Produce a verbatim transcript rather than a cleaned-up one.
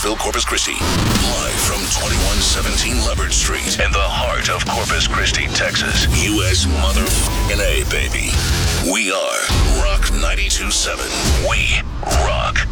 Clarksville, Corpus Christi. Live from twenty-one seventeen Leopard Street in the heart of Corpus Christi, Texas. U S motherfucking A, baby. We are Rock ninety-two point seven. We rock.